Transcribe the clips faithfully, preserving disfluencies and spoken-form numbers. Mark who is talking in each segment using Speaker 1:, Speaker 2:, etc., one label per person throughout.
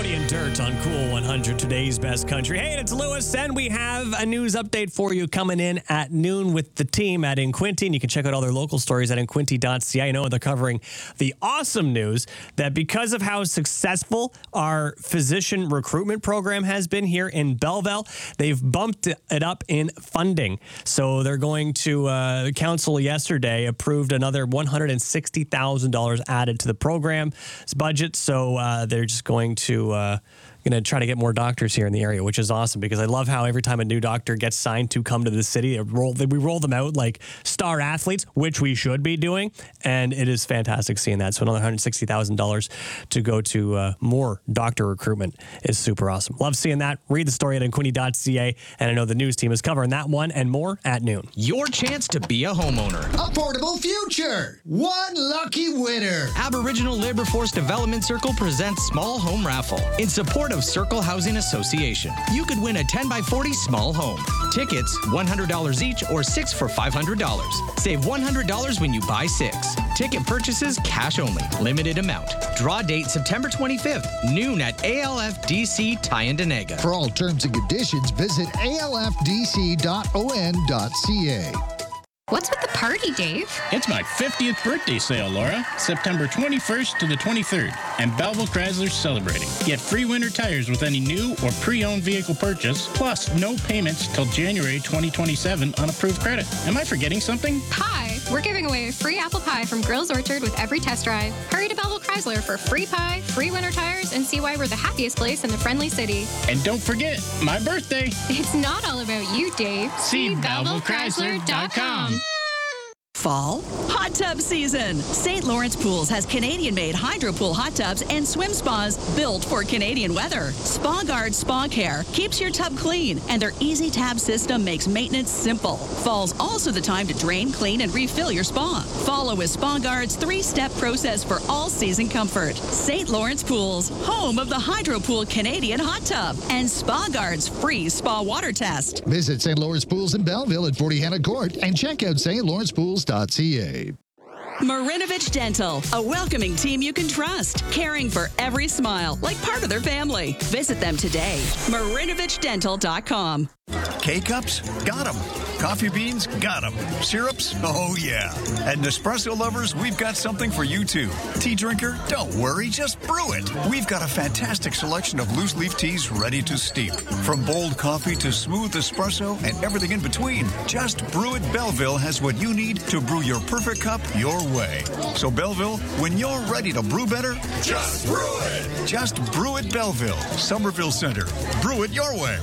Speaker 1: Brody and Dirt on Cool one hundred, today's best country. Hey, it's Lewis, and we have a news update for you coming in at noon with the team at Inquinty. And you can check out all their local stories at inquinty dot c a. I know they're covering the awesome news that because of how successful our physician recruitment program has been here in Belleville, they've bumped it up in funding. So they're going to, uh, the council yesterday approved another one hundred sixty thousand dollars added to the program's budget. So uh, they're just going to uh, going to try to get more doctors here in the area, which is awesome because I love how every time a new doctor gets signed to come to the city, it roll, we roll them out like star athletes, which we should be doing, and it is fantastic seeing that. So another one hundred sixty thousand dollars to go to uh, more doctor recruitment is super awesome. Love seeing that. Read the story at inquinty dot c a, and I know the news team is covering that one and more at noon.
Speaker 2: Your chance to be a homeowner.
Speaker 3: Affordable future. One lucky winner.
Speaker 2: Aboriginal Labour Force Development Circle presents Small Home Raffle in support of Circle Housing Association. You could win a ten by forty small home. Tickets, one hundred dollars each or six for five hundred dollars. Save one hundred dollars when you buy six. Ticket purchases cash only. Limited amount. Draw date September twenty-fifth, noon at A L F D C Tyendinaga.
Speaker 3: For all terms and conditions, visit A L F D C dot O N dot C A.
Speaker 4: What's with the party, Dave?
Speaker 5: It's my fiftieth birthday sale, Laura. September twenty-first to the twenty-third. And Belleville Chrysler's celebrating. Get free winter tires with any new or pre-owned vehicle purchase, plus no payments till January twenty twenty-seven on approved credit. Am I forgetting something?
Speaker 4: Pie! We're giving away a free apple pie from Grills Orchard with every test drive. Hurry to Belleville Chrysler for free pie, free winter tires, and see why we're the happiest place in the friendly city.
Speaker 5: And don't forget, my birthday.
Speaker 4: It's not all about you, Dave.
Speaker 5: See Belleville Chrysler dot com.
Speaker 6: Fall, hot tub season. Saint Lawrence Pools has Canadian-made hydro pool hot tubs and swim spas built for Canadian weather. Spa Guard Spa Care keeps your tub clean, and their easy tab system makes maintenance simple. Fall's also the time to drain, clean, and refill your spa. Follow with Spa Guard's three-step process for all-season comfort. Saint Lawrence Pools, home of the Hydro Pool Canadian hot tub, and Spa Guard's free spa water test.
Speaker 3: Visit Saint Lawrence Pools in Belleville at forty Hannah Court and check out Saint Lawrence Pools dot C A.
Speaker 6: Marinovich Dental, a welcoming team you can trust, caring for every smile like part of their family. Visit them today. marinovich dental dot com.
Speaker 7: K-Cups? Got 'em. Coffee beans? Got 'em. Syrups? Oh, yeah. And Nespresso lovers, we've got something for you, too. Tea drinker? Don't worry, just brew it. We've got a fantastic selection of loose leaf teas ready to steep. From bold coffee to smooth espresso and everything in between, Just Brew It Belleville has what you need to brew your perfect cup your way. So, Belleville, when you're ready to brew better, just brew it. Just Brew It Belleville, Somerville Center. Brew it your way.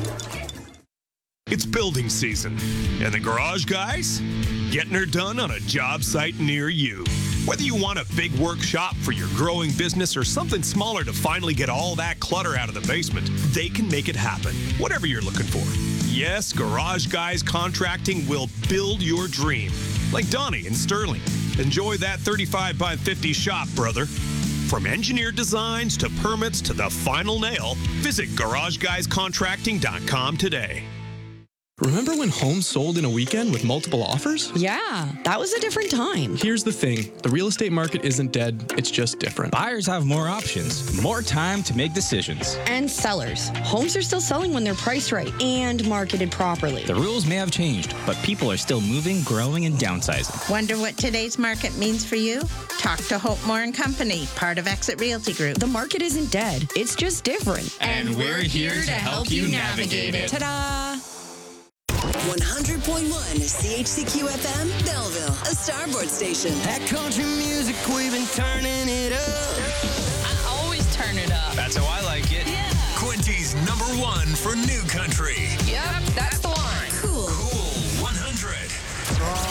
Speaker 8: It's building season, and the garage guys getting her done on a job site near you. Whether you want a big workshop for your growing business or something smaller to finally get all that clutter out of the basement, they can make it happen, whatever you're looking for. Yes, Garage Guys Contracting will build your dream, like Donnie in Sterling. Enjoy that thirty-five by fifty shop, brother. From engineered designs to permits to the final nail, visit garage guys contracting dot com today.
Speaker 9: Remember when homes sold in a weekend with multiple offers?
Speaker 10: Yeah, that was a different time.
Speaker 9: Here's the thing. The real estate market isn't dead. It's just different.
Speaker 2: Buyers have more options, more time to make decisions.
Speaker 10: And sellers. Homes are still selling when they're priced right and marketed properly.
Speaker 2: The rules may have changed, but people are still moving, growing, and downsizing.
Speaker 11: Wonder what today's market means for you? Talk to Hope Moore and Company, part of Exit Realty Group.
Speaker 10: The market isn't dead. It's just different.
Speaker 2: And, and we're here to help you navigate it.
Speaker 10: Ta-da!
Speaker 12: one hundred point one C H C Q F M, Belleville, a Starboard station.
Speaker 13: That country music, we've been turning it up.
Speaker 14: I always turn it up.
Speaker 2: That's how I like it.
Speaker 14: Yeah.
Speaker 15: Quinty's number one for new country.
Speaker 14: Yep, that's the one.
Speaker 12: Cool.
Speaker 15: Cool one hundred.